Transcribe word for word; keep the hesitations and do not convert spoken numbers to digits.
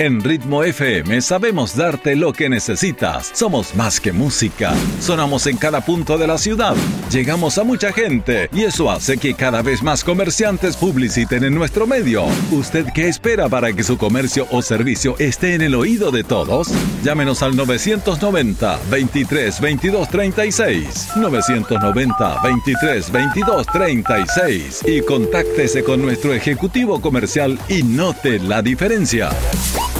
En Ritmo F M sabemos darte lo que necesitas. Somos más que música. Sonamos en cada punto de la ciudad. Llegamos a mucha gente y eso hace que cada vez más comerciantes publiciten en nuestro medio. ¿Usted qué espera para que su comercio o servicio esté en el oído de todos? Llámenos al novecientos noventa, veintitrés, veintidós, treinta y seis. novecientos noventa, veintitrés, veintidós, treinta y seis. Y contáctese con nuestro ejecutivo comercial y note la diferencia.